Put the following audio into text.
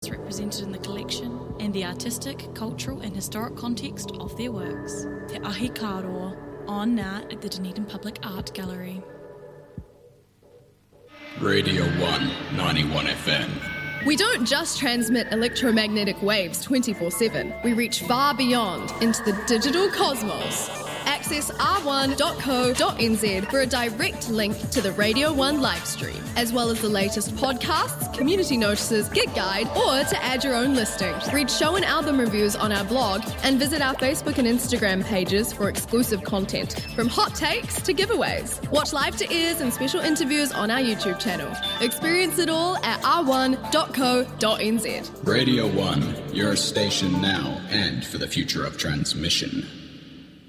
artists represented in the collection and the artistic, cultural and historic context of their works. Te Ahi Kāroa, on now at the Dunedin Public Art Gallery. Radio 1, 91 FM. We don't just transmit electromagnetic waves 24/7. We reach far beyond into the digital cosmos. Access r1.co.nz for a direct link to the Radio 1 live stream, as well as the latest podcasts, community notices, gig guide, or to add your own listing. Read show and album reviews on our blog and visit our Facebook and Instagram pages for exclusive content, from hot takes to giveaways. Watch live to ears and special interviews on our YouTube channel. Experience it all at r1.co.nz. Radio 1, your station now and for the future of transmission.